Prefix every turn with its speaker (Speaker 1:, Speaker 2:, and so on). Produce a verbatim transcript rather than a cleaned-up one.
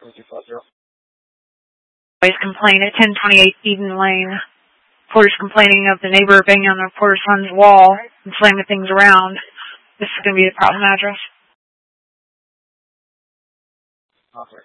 Speaker 1: Boys complain at ten twenty-eight Eden Lane. Porter's complaining of the neighbor banging on the Porter's son's wall and slamming things around. This is going to be the problem address.
Speaker 2: Okay.